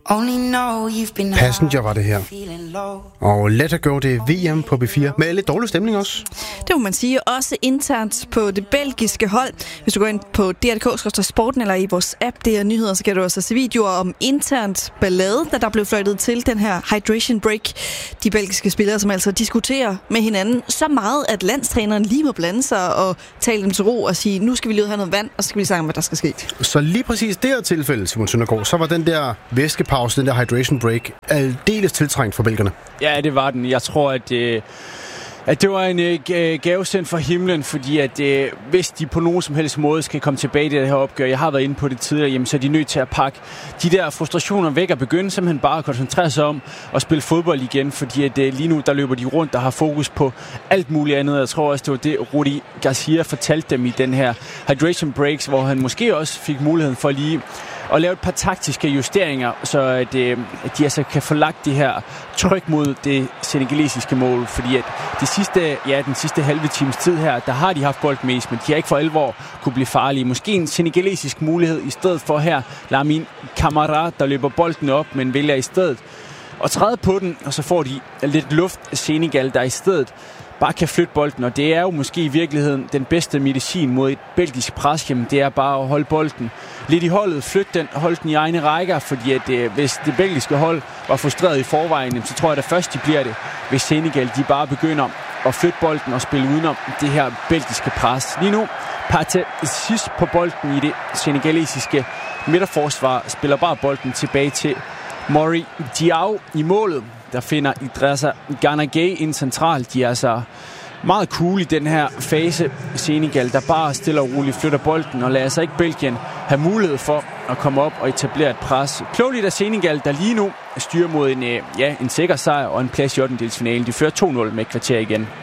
Passenger var det her. Og Let Her Go, det er VM på B4. Med lidt dårlig stemning også. Det må man sige. Også internt på det belgiske hold. Hvis du går ind på DR.dk/sporten eller i vores app, det er nyheder, så kan du også se videoer om internt ballade, da der blev fløjtet til den her hydration break. De belgiske spillere, som altså diskuterer med hinanden så meget, at landstræneren lige må blande sig og tale dem til ro og sige, nu skal vi lige have noget vand, og så skal vi sige, hvad der skal ske. Så lige præcis det her tilfælde, Simon Søndergaard, så var den der væskepause, den der hydration break, aldeles tiltrængt for belgierne. Ja, det var den. Jeg tror, at det var en gavesendt fra himlen, fordi at hvis de på nogen som helst måde skal komme tilbage i det her opgør, jeg har været inde på det tidligere, jamen, så er de nødt til at pakke de der frustrationer væk og begynde simpelthen bare at koncentrere sig om at spille fodbold igen, fordi at lige nu der løber de rundt og har fokus på alt muligt andet. Jeg tror også, det var det, Rudi Garcia fortalte dem i den her hydration breaks, hvor han måske også fik muligheden for lige at lave et par taktiske justeringer, så at de altså kan få lagt det her tryk mod det senegalesiske mål, fordi at den sidste halve times tid her, der har de haft bold mest, men de har ikke for alvor kunne blive farlige. Måske en senegalesisk mulighed i stedet for her Lamine Camara, der løber bolden op, men vælger i stedet at træde på den, og så får de lidt luft Senegal, der i stedet bare kan flytte bolden, og det er jo måske i virkeligheden den bedste medicin mod et belgisk pres, jamen det er bare at holde bolden lidt i holdet, flytte den, holde den i egne rækker, fordi at hvis det belgiske hold var frustreret i forvejen, så tror jeg da først de bliver det, hvis Senegal de bare begynder at flytte bolden og spille udenom det her belgiske pres. Lige nu, Partey sidst på bolden i det senegalesiske midterforsvar, spiller bare bolden tilbage til Mori Diaw i målet. Der finder Idrissa Gana Gueye ind centralt. De er altså meget cool i den her fase. Senegal, der bare stille og roligt flytter bolden og lader sig ikke Belgien have mulighed for at komme op og etablere et pres. Klogeligt af Senegal, der lige nu styrer mod en sikker sejr og en plads i 8. finalen. De fører 2-0 med et kvarter igen.